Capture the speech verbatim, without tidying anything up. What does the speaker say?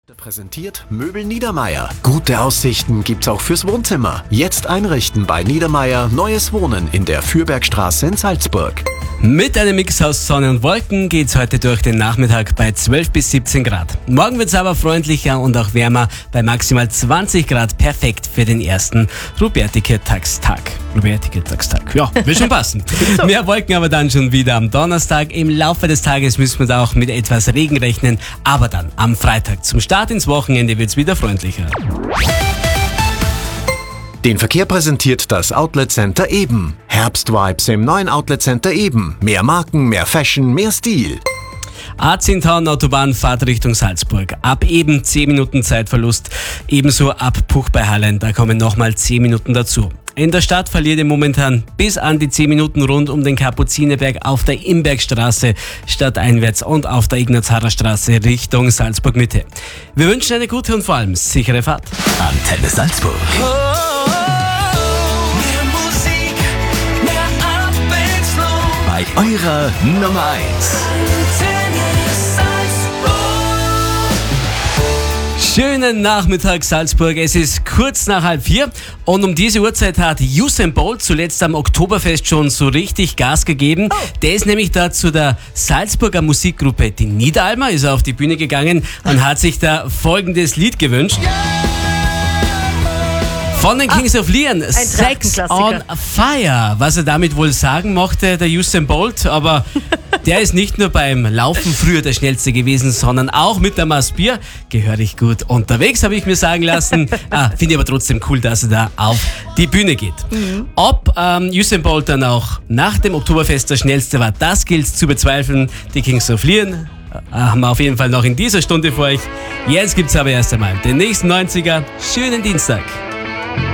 Präsentiert Möbel Niedermeier. Gute Aussichten gibt's auch fürs Wohnzimmer. Jetzt einrichten bei Niedermeier neues Wohnen in der Fürbergstraße in Salzburg. Mit einem Mix aus Sonne und Wolken geht's heute durch den Nachmittag bei zwölf bis siebzehn Grad. Morgen wird's aber freundlicher und auch wärmer bei maximal zwanzig Grad. Perfekt für den ersten Rupertike-Tagstag. Rupertike-Tagstag, ja, wird schon passen. So. Mehr Wolken aber dann schon wieder am Donnerstag. Im Laufe des Tages müssen wir da auch mit etwas Regen rechnen. Aber dann am Freitag zum Start ins Wochenende wird's wieder freundlicher. Den Verkehr präsentiert das Outlet Center Eben. Herbstvibes im neuen Outlet Center Eben. Mehr Marken, mehr Fashion, mehr Stil. A zehn Town Autobahnfahrt Richtung Salzburg. Ab Eben zehn Minuten Zeitverlust. Ebenso ab Puch bei Hallen. Da kommen nochmal zehn Minuten dazu. In der Stadt verliert ihr momentan bis an die zehn Minuten rund um den Kapuzinerberg auf der Imbergstraße stadteinwärts und auf der Ignaz-Harrer Straße Richtung Salzburg Mitte. Wir wünschen eine gute und vor allem sichere Fahrt. Antenne Salzburg. Oh, oh, oh. Mehr Musik, mehr Abwechslung. Bei eurer Nummer eins. Schönen Nachmittag Salzburg, es ist kurz nach halb vier und um diese Uhrzeit hat Usain Bolt zuletzt am Oktoberfest schon so richtig Gas gegeben. Oh. Der ist nämlich da zu der Salzburger Musikgruppe Die Niederalmer, ist auf die Bühne gegangen und hat sich da folgendes Lied gewünscht. Von den Kings ah, of Leon, Sex on Fire. Was er damit wohl sagen mochte, der Usain Bolt, aber der ist nicht nur beim Laufen früher der Schnellste gewesen, sondern auch mit der Maß Bier gehörig gut unterwegs, habe ich mir sagen lassen. Ah, finde ich aber trotzdem cool, dass er da auf die Bühne geht. Mhm. Ob ähm, Usain Bolt dann auch nach dem Oktoberfest der Schnellste war, das gilt zu bezweifeln. Die Kings of Leon äh, haben wir auf jeden Fall noch in dieser Stunde für euch. Jetzt gibt's aber erst einmal den nächsten neunziger. Schönen Dienstag.